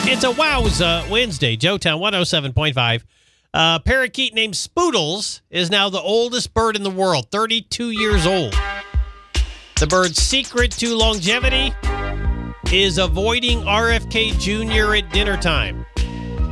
It's a Wowza Wednesday. Joetown 107.5. Parakeet named Spoodles is now the oldest bird in the world, 32 years old. The bird's secret to longevity is avoiding RFK Jr. at dinner time.